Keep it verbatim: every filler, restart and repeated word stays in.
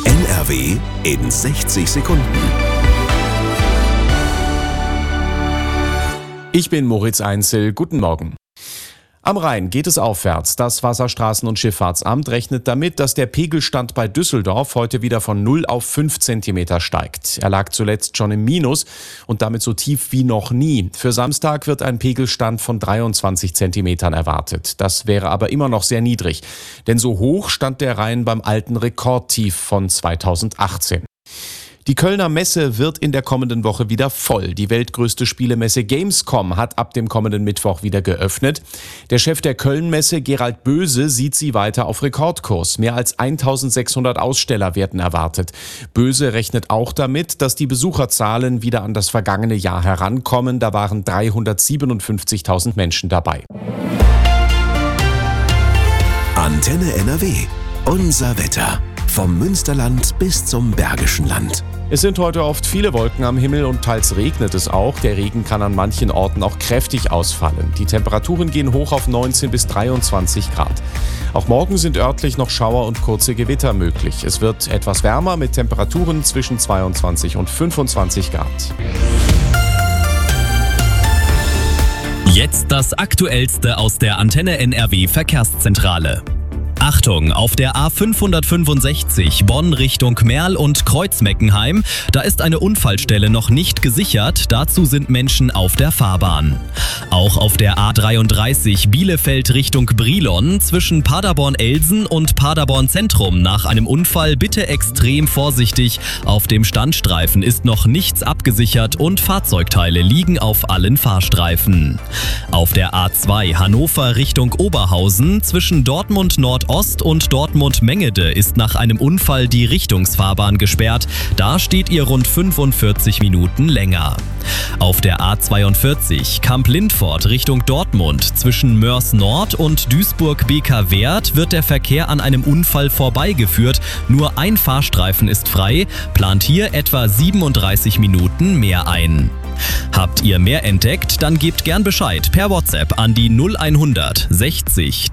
N R W in sechzig Sekunden. Ich bin Moritz Einzel, guten Morgen. Am Rhein geht es aufwärts. Das Wasserstraßen- und Schifffahrtsamt rechnet damit, dass der Pegelstand bei Düsseldorf heute wieder von null auf fünf Zentimeter steigt. Er lag zuletzt schon im Minus und damit so tief wie noch nie. Für Samstag wird ein Pegelstand von dreiundzwanzig Zentimetern erwartet. Das wäre aber immer noch sehr niedrig, denn so hoch stand der Rhein beim alten Rekordtief von zweitausendachtzehn. Die Kölner Messe wird in der kommenden Woche wieder voll. Die weltgrößte Spielemesse Gamescom hat ab dem kommenden Mittwoch wieder geöffnet. Der Chef der Köln-Messe, Gerald Böse, sieht sie weiter auf Rekordkurs. Mehr als eintausendsechshundert Aussteller werden erwartet. Böse rechnet auch damit, dass die Besucherzahlen wieder an das vergangene Jahr herankommen. Da waren dreihundertsiebenundfünfzigtausend Menschen dabei. Antenne N R W. Unser Wetter. Vom Münsterland bis zum Bergischen Land. Es sind heute oft viele Wolken am Himmel und teils regnet es auch. Der Regen kann an manchen Orten auch kräftig ausfallen. Die Temperaturen gehen hoch auf neunzehn bis dreiundzwanzig Grad. Auch morgen sind örtlich noch Schauer und kurze Gewitter möglich. Es wird etwas wärmer mit Temperaturen zwischen zweiundzwanzig und fünfundzwanzig Grad. Jetzt das Aktuellste aus der Antenne N R W Verkehrszentrale. Achtung, auf der A fünfhundertfünfundsechzig Bonn Richtung Merl und Kreuzmeckenheim, da ist eine Unfallstelle noch nicht gesichert, dazu sind Menschen auf der Fahrbahn. Auch auf der A dreiunddreißig Bielefeld Richtung Brilon zwischen Paderborn-Elsen und Paderborn-Zentrum nach einem Unfall bitte extrem vorsichtig. Auf dem Standstreifen ist noch nichts abgesichert und Fahrzeugteile liegen auf allen Fahrstreifen. Auf der A zwei Hannover Richtung Oberhausen zwischen Dortmund Nord Ost und Dortmund-Mengede ist nach einem Unfall die Richtungsfahrbahn gesperrt. Da steht ihr rund fünfundvierzig Minuten länger. Auf der A zweiundvierzig Kamp-Lindfort Richtung Dortmund zwischen Mörs Nord und Duisburg-B K-Wert wird der Verkehr an einem Unfall vorbeigeführt. Nur ein Fahrstreifen ist frei, plant hier etwa siebenunddreißig Minuten mehr ein. Habt ihr mehr entdeckt? Dann gebt gern Bescheid per WhatsApp an die null hundert sechzig